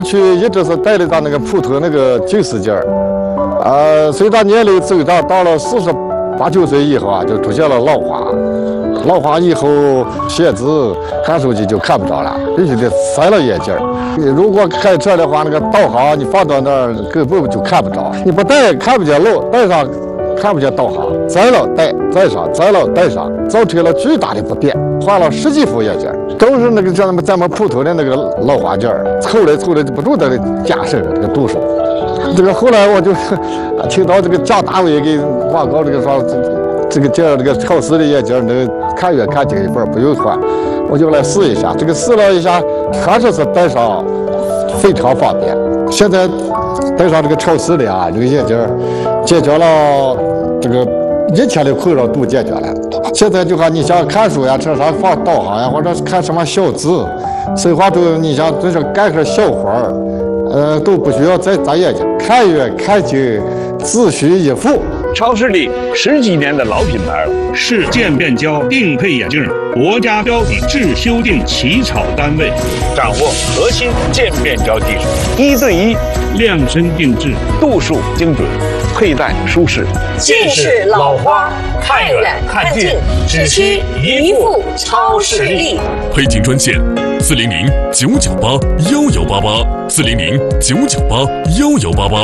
去一直是戴的咱那个普通那个90件儿，随着年龄增长，到了48、9岁以后啊，就出现了老花。老花以后，写字、看手机就看不着了，必须得塞了眼镜儿。如果开车的话，那个导航你放到那儿根本就看不着，你不戴看不见路，戴上看不见导航，摘了戴，戴上，摘了戴上，造成了巨大的不便。换了10几副眼镜，都是那个像咱们普通的那个老花镜儿，凑来凑来就不住在加深这个度数。这个后来我就听到这个蒋大为给广告这个说，这个超视的眼镜能看远看近一份，不用换，我就来试一下。这个试了一下，确实是戴上非常方便。现在戴上这个超视的啊，这个眼镜解决了这个以前的困扰都解决了。现在就看你想看书呀，车上放导航呀，或者是看什么小字，生活中你想就是干个小活儿，都不需要再眨眼睛，看远看近，自需一副。 超视力10几年的老品牌了， 是渐变焦定配眼镜国家标准制修订起草单位， 掌握核心渐变焦技术，1对1 量身定制， 度数精准，佩戴舒适。 近视老花，看远看近，只需一副超视力。 配镜专线：400-998-1188，400-998-1188。